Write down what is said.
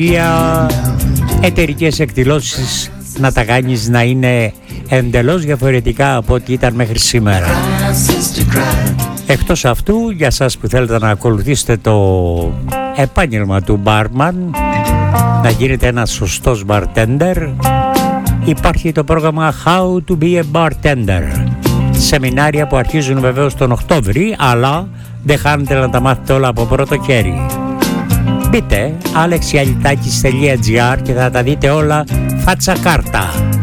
εταιρικές εκδηλώσεις να τα κάνεις να είναι εντελώς διαφορετικά από ό,τι ήταν μέχρι σήμερα. Εκτός αυτού, για σας που θέλετε να ακολουθήσετε το επάγγελμα του barman, να γίνετε ένας σωστός bartender, υπάρχει το πρόγραμμα How to be a bartender. Σεμινάρια που αρχίζουν βεβαίως τον Οκτώβρη, αλλά δεν χάνετε να τα μάθετε όλα από πρώτο χέρι. Μπείτε alexialitakis.gr και θα τα δείτε όλα φάτσα κάρτα.